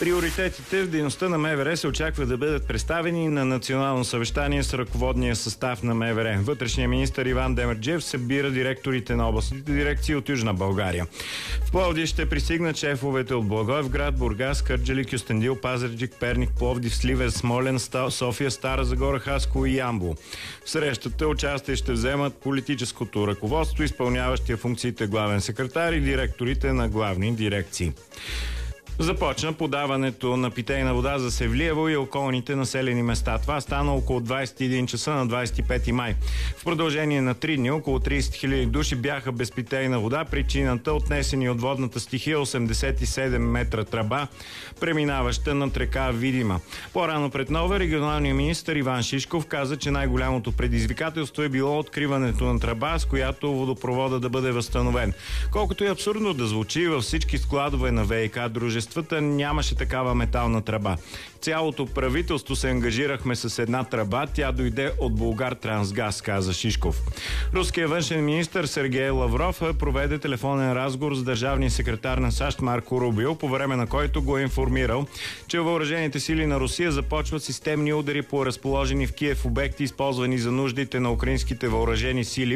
Приоритетите в дейността на МВР се очаква да бъдат представени на национално съвещание с ръководния състав на МВР. Вътрешният министър Иван Демерджиев събира директорите на областните дирекции от Южна България. В Пловдив ще пристигнат шефовете от Благоевград, Бургас, Кърджали, Кюстендил, Пазарджик, Перник, Пловдив, Сливен, Смолян, София, Стара Загора, Хасково и Ямбол. В срещата участие ще вземат политическото ръководство, изпълняващия функциите главен секретар и директорите на главни дирекции. Започна подаването на питейна вода за Севлиево и околните населени места. Това стана около 21 часа на 25 май. В продължение на 3 дни около 30 000 души бяха без питейна вода. Причината отнесени от водната стихия 87 метра тръба, преминаваща над река Видима. По-рано пред нова регионалният министър Иван Шишков каза, че най-голямото предизвикателство е било откриването на тръба, с която водопровода да бъде възстановен. Колкото и абсурдно да звучи, във всички складове на ВиК дружествата нямаше такава метална тръба. Цялото правителство се ангажирахме с една тръба, тя дойде от Булгартрансгаз, каза Шишков. Руският външен министър Сергей Лавров проведе телефонен разговор с държавния секретар на САЩ Марко Рубио, по време на който го е информирал, че въоръжените сили на Русия започват системни удари по разположени в Киев обекти, използвани за нуждите на украинските въоръжени сили